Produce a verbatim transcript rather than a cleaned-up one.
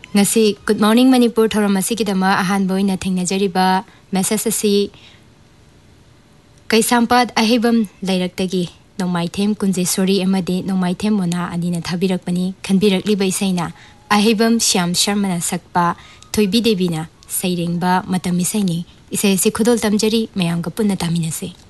ngasi good morning Manipur thoram asi kidama ahan boina thengnajariba message asi kaisampad ahibam lairak-tagi nongmaithem kunjesori amadi nongmaithem mona anina thabirakpani khanbirakliba isaina ahibam Shyam Sharma na sakpa Thoibi Devi na sairengba matam isaini isai si khudol tamjari mayamga punna taminase.